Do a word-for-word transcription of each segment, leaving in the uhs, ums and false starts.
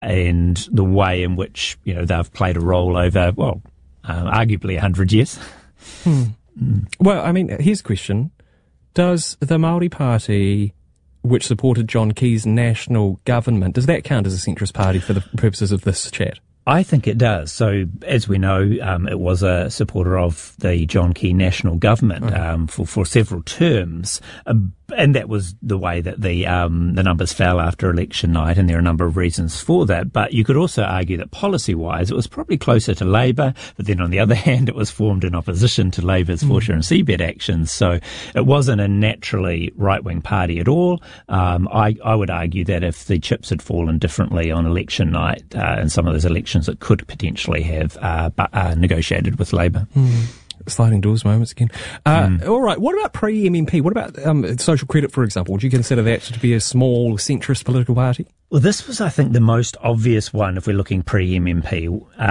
and the way in which, you know, they've played a role over, well, uh, arguably one hundred years. Hmm. Mm. Well, I mean, here's a question. Does the Māori Party, which supported John Key's national government, does that count as a centrist party for the purposes of this chat? I think it does. So, as we know, um, it was a supporter of the John Key national government um, for, for several terms. Uh, and that was the way that the um, the numbers fell after election night, and there are a number of reasons for that. But you could also argue that policy-wise, it was probably closer to Labour, but then on the other hand, it was formed in opposition to Labour's mm. foreshore and seabed actions. So it wasn't a naturally right-wing party at all. Um, I, I would argue that if the chips had fallen differently on election night, uh, and some of those elections, it could potentially have uh, bu- uh, negotiated with Labour. Mm. Sliding doors moments again. Uh, mm. All right, what about pre-M M P? What about um, Social Credit, for example? Would you consider that to be a small centrist political party? Well, this was, I think, the most obvious one if we're looking pre-M M P.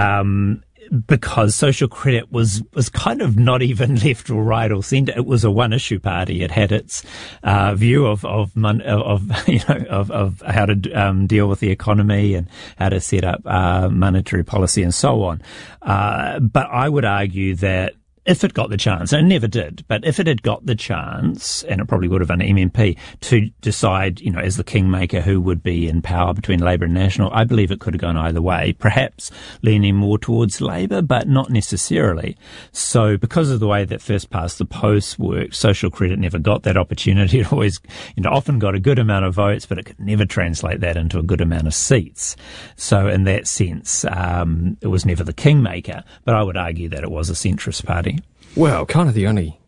Um, because Social Credit was, was kind of not even left or right or centre. It was a one-issue party. It had its uh, view of of, mon- of you know of, of how to um, deal with the economy and how to set up uh, monetary policy and so on. Uh, but I would argue that if it got the chance, and it never did, but if it had got the chance, and it probably would have an M M P, to decide, you know, as the kingmaker who would be in power between Labour and National, I believe it could have gone either way, perhaps leaning more towards Labour, but not necessarily. So because of the way that First Past the Post worked, Social Credit never got that opportunity. It always, you know, often got a good amount of votes, but it could never translate that into a good amount of seats. So in that sense, um, it was never the kingmaker, but I would argue that it was a centrist party. Well, kind of the only,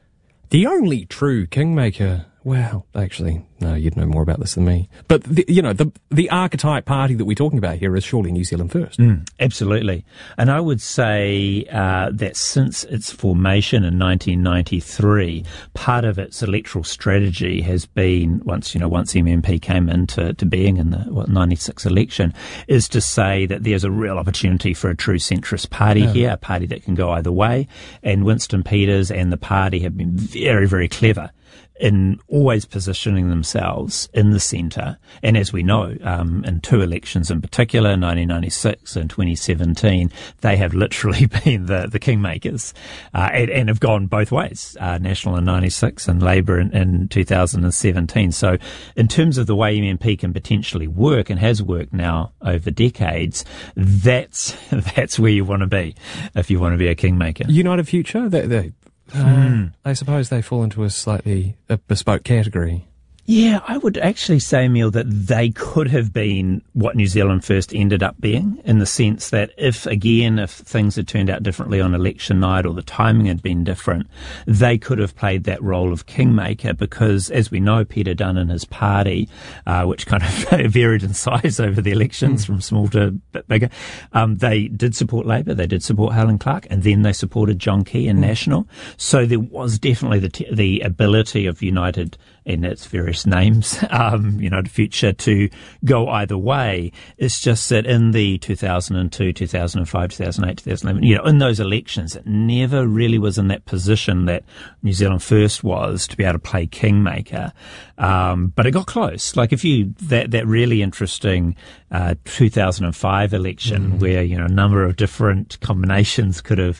the only true kingmaker. Well, actually, no, you'd know more about this than me. But, the, you know, the the archetype party that we're talking about here is surely New Zealand First. Mm, absolutely. And I would say uh, that since its formation in nineteen ninety-three, part of its electoral strategy has been, once, you know, once M M P came into to being in the what, ninety-six election, is to say that there's a real opportunity for a true centrist party yeah. here, a party that can go either way. And Winston Peters and the party have been very, very clever in always positioning themselves in the centre. And as we know, um, in two elections in particular, nineteen ninety-six and twenty seventeen, they have literally been the, the kingmakers uh, and, and have gone both ways, uh, National in ninety-six and Labour in, in two thousand seventeen. So in terms of the way M M P can potentially work and has worked now over decades, that's that's where you want to be if you want to be a kingmaker. United Future, they, they Uh, mm. I suppose they fall into a slightly a bespoke category. Yeah, I would actually say, Emil, that they could have been what New Zealand First ended up being, in the sense that if, again, if things had turned out differently on election night or the timing had been different, they could have played that role of kingmaker because, as we know, Peter Dunne and his party, uh, which kind of varied in size over the elections mm. from small to a bit bigger, um, they did support Labour, they did support Helen Clark, and then they supported John Key and mm. National. So there was definitely the, t- the ability of United in its various names, um, you know, the future to go either way. It's just that in the two thousand two, two thousand five, two thousand eight, two thousand eleven, you know, in those elections, it never really was in that position that New Zealand First was to be able to play kingmaker. Um, but it got close. Like if you, that, that really interesting, uh, two thousand five election mm. where, you know, a number of different combinations could have,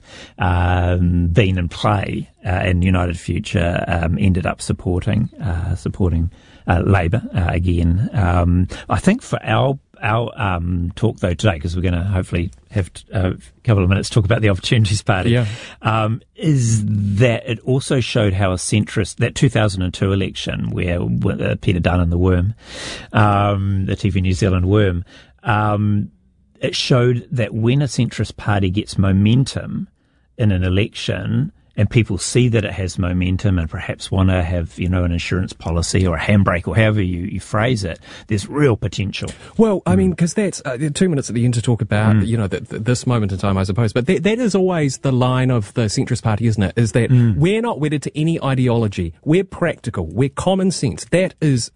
um, been in play, uh, and United Future, um, ended up supporting, uh, supporting, uh, Labour, uh, again. Um, I think for our, our, um, talk though today, because we're going to hopefully have uh, a couple of minutes to talk about the Opportunities Party, yeah. um, is that it also showed how a centrist, that two thousand two election where uh, Peter Dunne and the Worm, um, the T V New Zealand Worm, um, it showed that when a centrist party gets momentum in an election, and people see that it has momentum and perhaps want to have, you know, an insurance policy or a handbrake or however you, you phrase it, there's real potential. Well, I mm. mean, because that's uh, two minutes at the end to talk about, mm. you know, the, the, this moment in time, I suppose. But that, that is always the line of the centrist party, isn't it? Is that mm. we're not wedded to any ideology. We're practical. We're common sense. That is,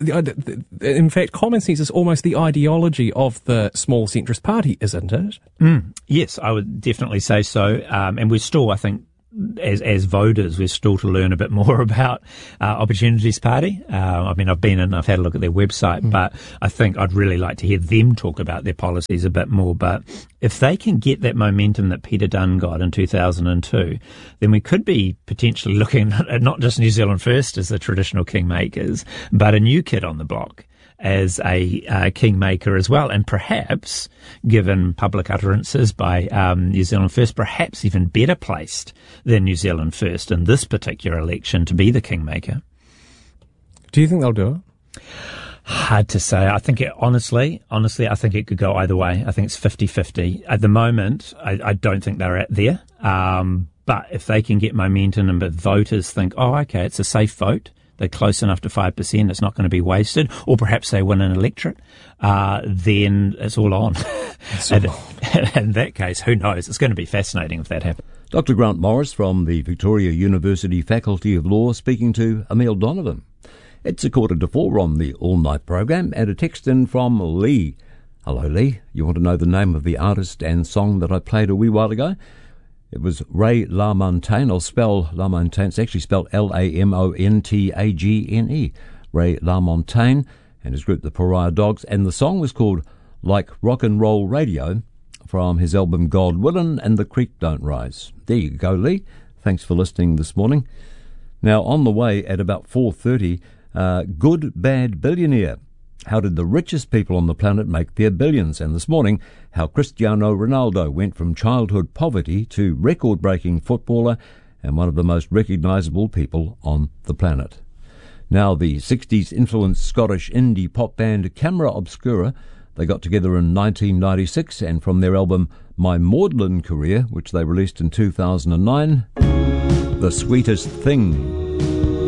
in fact, common sense is almost the ideology of the small centrist party, isn't it? Mm. Yes, I would definitely say so. Um, and we're still, I think, as as voters, we're still to learn a bit more about uh, Opportunities Party. Uh, I mean, I've been in, I've had a look at their website, mm. but I think I'd really like to hear them talk about their policies a bit more. But if they can get that momentum that Peter Dunne got in two thousand two, then we could be potentially looking at not just New Zealand First as the traditional kingmakers, but a new kid on the block as a uh, kingmaker as well, and perhaps, given public utterances by um, New Zealand First, perhaps even better placed than New Zealand First in this particular election to be the kingmaker. Do you think they'll do it? Hard to say. I think it, honestly, honestly, I think it could go either way. I think it's fifty-fifty. At the moment, I, I don't think they're at there. Um, but if they can get momentum and but voters think, oh, okay, it's a safe vote, they're close enough to five percent, it's not going to be wasted, or perhaps they win an electorate, uh, then it's all on. It's all and, on. In that case, who knows? It's going to be fascinating if that happens. Doctor Grant Morris from the Victoria University Faculty of Law speaking to Emile Donovan. It's a quarter to four on the all-night program, and a text in from Lee. Hello, Lee. You want to know the name of the artist and song that I played a wee while ago? It was Ray LaMontagne. I'll spell LaMontagne. It's actually spelled L A M O N T A G N E. Ray LaMontagne and his group, the Pariah Dogs. And the song was called Like Rock and Roll Radio from his album God Willin' and The Creek Don't Rise. There you go, Lee. Thanks for listening this morning. Now, on the way at about four thirty, uh, Good Bad Billionaire. How did the richest people on the planet make their billions? And this morning, how Cristiano Ronaldo went from childhood poverty to record-breaking footballer and one of the most recognisable people on the planet. Now, the sixties influenced Scottish indie pop band Camera Obscura, they got together in nineteen ninety-six, and from their album My Maudlin Career, which they released in two thousand nine, The Sweetest Thing.